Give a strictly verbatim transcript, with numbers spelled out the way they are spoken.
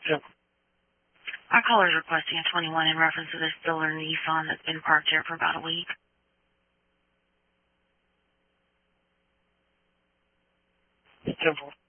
Temple. Our caller is requesting a twenty-one in reference to this Diller Nissan that's been parked here for about a week. Temple.